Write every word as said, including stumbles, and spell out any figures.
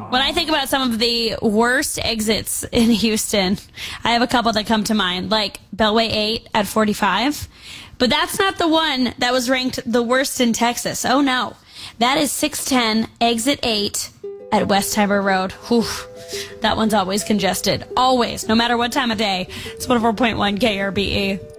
When I think about some of the worst exits in Houston, I have a couple that come to mind, like Beltway eight at forty-five. But that's not the one that was ranked the worst in Texas. Oh, no. That is six ten, exit eight at Westheimer Road. Whew. That one's always congested. Always, no matter what time of day. It's one oh four point one K R B E.